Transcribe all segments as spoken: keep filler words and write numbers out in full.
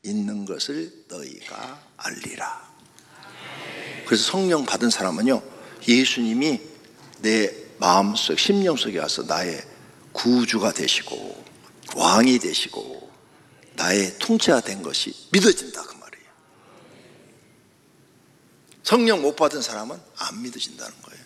있는 것을 너희가 알리라. 그래서 성령 받은 사람은요, 예수님이 내 마음속, 심령 속에 와서 나의 구주가 되시고 왕이 되시고 나의 통치가 된 것이 믿어진다, 그 말이에요. 성령 못 받은 사람은 안 믿어진다는 거예요.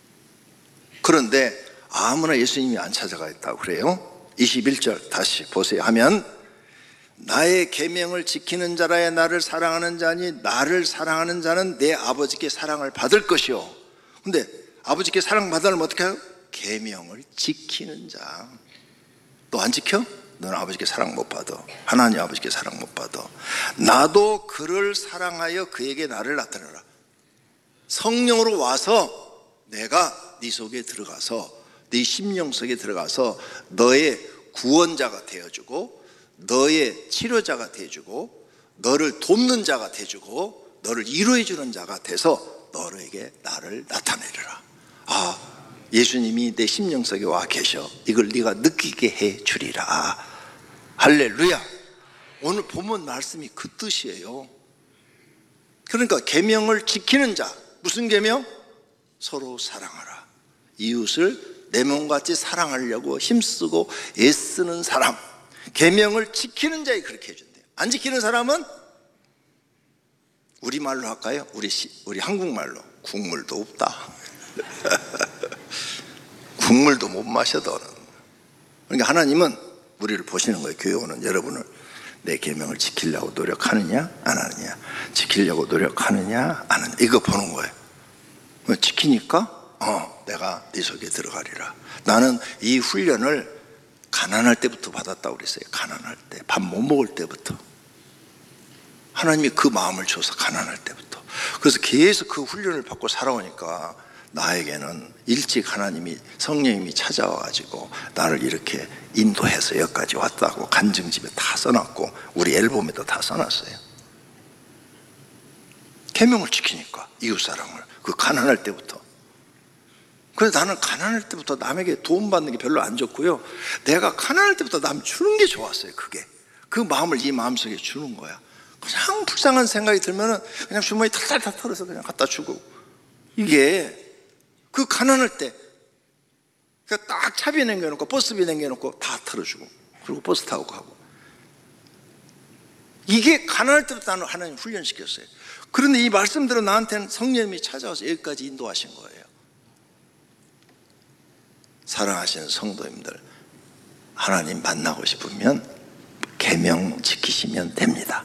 그런데 아무나 예수님이 안 찾아가 있다고 그래요. 이십일 절 다시 보세요. 하면 나의 계명을 지키는 자라야 나를 사랑하는 자니 나를 사랑하는 자는 내 아버지께 사랑을 받을 것이요. 근데 아버지께 사랑받으려면 어떻게 해요? 계명을 지키는 자. 너 안 지켜? 너는 아버지께 사랑 못 받아. 하나님 아버지께 사랑 못 받아. 나도 그를 사랑하여 그에게 나를 나타내라. 성령으로 와서 내가 네 속에 들어가서 네 심령 속에 들어가서 너의 구원자가 되어주고 너의 치료자가 되어주고 너를 돕는 자가 되어주고 너를 이루어주는 자가 돼서 너에게 나를 나타내리라. 아, 예수님이 내 심령 속에 와 계셔. 이걸 네가 느끼게 해 주리라. 할렐루야. 오늘 본문 말씀이 그 뜻이에요. 그러니까 계명을 지키는 자. 무슨 계명? 서로 사랑하라. 이웃을 내 몸같이 사랑하려고 힘쓰고 애쓰는 사람, 계명을 지키는 자에 그렇게 해준대요. 안 지키는 사람은 우리말로 할까요? 우리, 우리 한국말로 국물도 없다. 국물도 못 마셔 너는. 그러니까 하나님은 우리를 보시는 거예요. 교회 오는 여러분을 내 계명을 지키려고 노력하느냐 안 하느냐, 지키려고 노력하느냐 안 하느냐, 이거 보는 거예요. 지키니까 어, 내가 네 속에 들어가리라. 나는 이 훈련을 가난할 때부터 받았다고 그랬어요. 가난할 때, 밥 못 먹을 때부터 하나님이 그 마음을 줘서, 가난할 때부터. 그래서 계속 그 훈련을 받고 살아오니까 나에게는 일찍 하나님이, 성령님이 찾아와가지고 나를 이렇게 인도해서 여기까지 왔다고 간증집에 다 써놨고 우리 앨범에도 다 써놨어요. 계명을 지키니까, 이웃사랑을. 그 가난할 때부터. 그래서 나는 가난할 때부터 남에게 도움 받는 게 별로 안 좋고요, 내가 가난할 때부터 남 주는 게 좋았어요. 그게 그 마음을 이 마음속에 주는 거야. 그냥 불쌍한 생각이 들면은 그냥 주머니 탈탈탈 털어서 그냥 갖다 주고. 이게 그 가난할 때 딱 차비 남겨놓고 버스비 남겨놓고 다 털어주고, 그리고 버스 타고 가고. 이게 가난할 때부터 나는 하나님 훈련시켰어요. 그런데 이 말씀대로 나한테는 성령님이 찾아와서 여기까지 인도하신 거예요. 사랑하시는 성도님들, 하나님 만나고 싶으면 계명 지키시면 됩니다.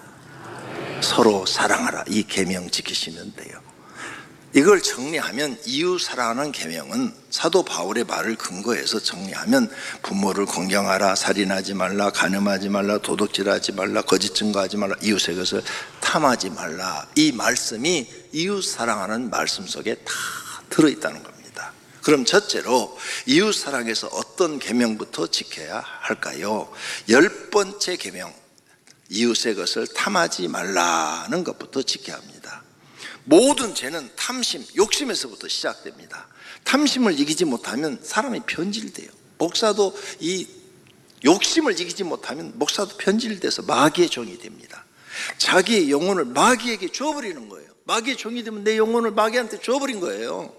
서로 사랑하라. 이 계명 지키시면 돼요. 이걸 정리하면, 이웃 사랑하는 계명은 사도 바울의 말을 근거해서 정리하면 부모를 공경하라, 살인하지 말라, 간음하지 말라, 도둑질하지 말라, 거짓 증거하지 말라, 이웃의 것을 탐하지 말라. 이 말씀이 이웃 사랑하는 말씀 속에 다 들어있다는 겁니다. 그럼 첫째로 이웃 사랑에서 어떤 계명부터 지켜야 할까요? 열 번째 계명, 이웃의 것을 탐하지 말라는 것부터 지켜야 합니다. 모든 죄는 탐심, 욕심에서부터 시작됩니다. 탐심을 이기지 못하면 사람이 변질돼요. 목사도 이 욕심을 이기지 못하면 목사도 변질돼서 마귀의 종이 됩니다. 자기의 영혼을 마귀에게 줘버리는 거예요. 마귀의 종이 되면 내 영혼을 마귀한테 줘버린 거예요.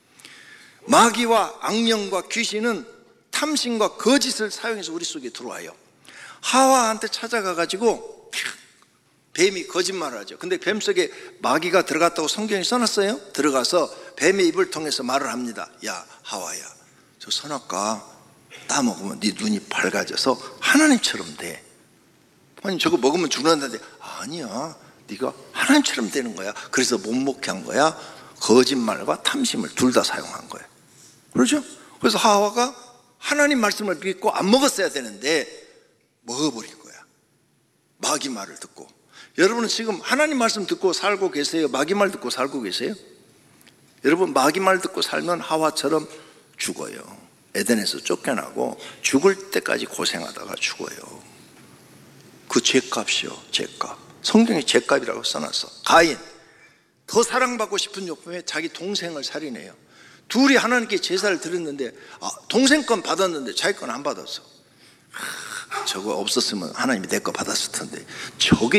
마귀와 악령과 귀신은 탐심과 거짓을 사용해서 우리 속에 들어와요. 하와한테 찾아가가지고 뱀이 거짓말을 하죠. 근데 뱀 속에 마귀가 들어갔다고 성경에 써놨어요. 들어가서 뱀의 입을 통해서 말을 합니다. 야, 하와야, 저 선악과 따먹으면 네 눈이 밝아져서 하나님처럼 돼. 아니, 저거 먹으면 죽는다는데, 아니야, 네가 하나님처럼 되는 거야. 그래서 못 먹게 한 거야. 거짓말과 탐심을 둘 다 사용한 거예요. 그렇죠? 그래서 하와가 하나님 말씀을 믿고 안 먹었어야 되는데 먹어버린 거야. 마귀 말을 듣고. 여러분은 지금 하나님 말씀 듣고 살고 계세요? 마귀 말 듣고 살고 계세요? 여러분, 마귀 말 듣고 살면 하와처럼 죽어요. 에덴에서 쫓겨나고 죽을 때까지 고생하다가 죽어요. 그 죄값이요, 죄값. 성경에 죄값이라고 써놨어. 가인, 더 사랑받고 싶은 욕심에 자기 동생을 살인해요. 둘이 하나님께 제사를 드렸는데, 아, 동생 건 받았는데 자기 건 안 받았어. 하, 저거 없었으면 하나님이 내 거 받았을 텐데, 저게